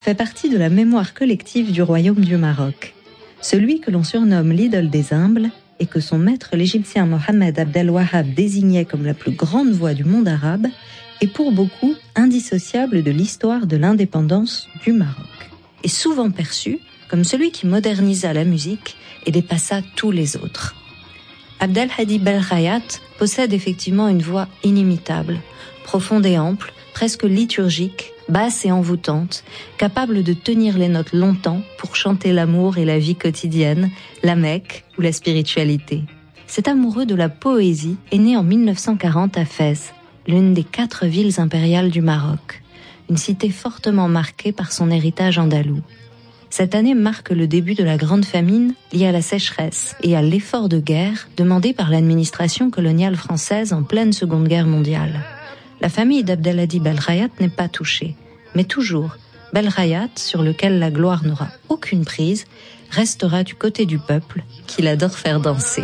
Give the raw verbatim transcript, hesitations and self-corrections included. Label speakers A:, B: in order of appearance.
A: fait partie de la mémoire collective du royaume du Maroc. Celui que l'on surnomme l'idole des humbles et que son maître l'Égyptien Mohammed Abdel Wahhab désignait comme la plus grande voix du monde arabe est pour beaucoup indissociable de l'histoire de l'indépendance du Maroc, et souvent perçu comme celui qui modernisa la musique et dépassa tous les autres. Abdel Hadi Belkhayat possède effectivement une voix inimitable, profonde et ample, presque liturgique, basse et envoûtante, capable de tenir les notes longtemps pour chanter l'amour et la vie quotidienne, la Mecque ou la spiritualité. Cet amoureux de la poésie est né en mille neuf cent quarante à Fès, l'une des quatre villes impériales du Maroc, une cité fortement marquée par son héritage andalou. Cette année marque le début de la grande famine liée à la sécheresse et à l'effort de guerre demandé par l'administration coloniale française en pleine Seconde Guerre mondiale. La famille d'Abdelhadi Belkhayat n'est pas touchée, mais toujours, Belkhayat, sur lequel la gloire n'aura aucune prise, restera du côté du peuple qu'il adore faire danser.